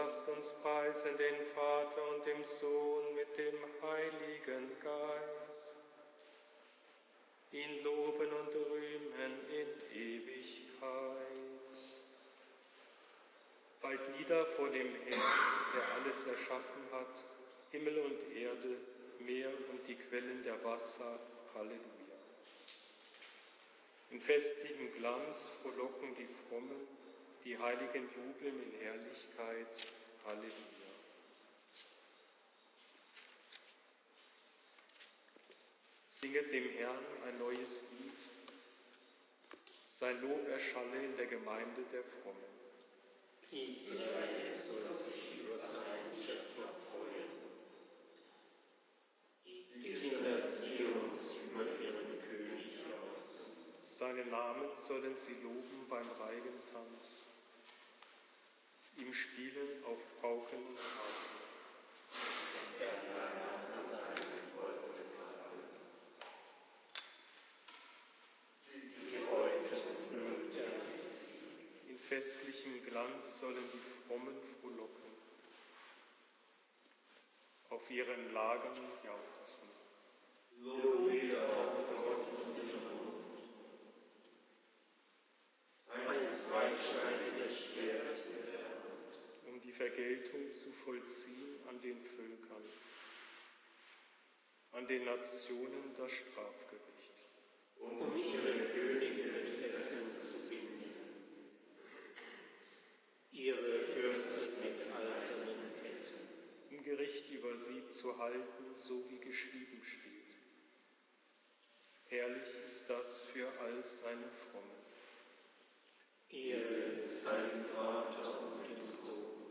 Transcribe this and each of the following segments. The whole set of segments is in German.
lasst uns preisen den Vater und dem Sohn mit dem Heiligen Geist. Ihn loben und rühmen in Ewigkeit. Fallt nieder vor dem Herrn, der alles erschaffen hat, Himmel und Erde, Meer und die Quellen der Wasser. Halleluja. In festlichem Glanz frohlocken die Frommen, die Heiligen jubeln in Herrlichkeit. Halleluja. Singet dem Herrn ein neues Lied, sein Lob erschalle in der Gemeinde der Frommen. Israel soll sich über seinen Schöpfer freuen. Die Kinder Zions über ihren König jauchzen. Seinen Namen sollen sie loben beim Reigentanz, ihm spielen auf Pauken und Harfen. Der Herr hat seinem Volk gefallen. Die Beute nimmt er mit Sieg. In festlichem Glanz sollen die Frommen frohlocken, auf ihren Lagern jauchzen. Lobe auf Gott und den Mund. Ein zweischneidiges Schwert in der Hand. Um die Vergeltung zu vollziehen an den Völkern, an den Nationen das Strafgericht. Um ihre Könige mit Fesseln zu binden, ihre Fürsten mit eisernen Ketten. Um Gericht über sie zu halten, so wie geschrieben steht. Herrlich ist das für all seine Frommen. Ehre seinen Vater und den Sohn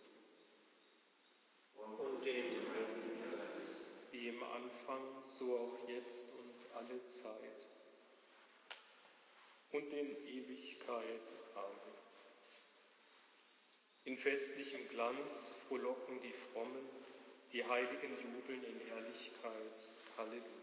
und den Heiligen Geist. Wie im Anfang, so auch jetzt und alle Zeit und in Ewigkeit. Amen. In festlichem Glanz frohlocken die Frommen, die Heiligen jubeln in Herrlichkeit. Halleluja.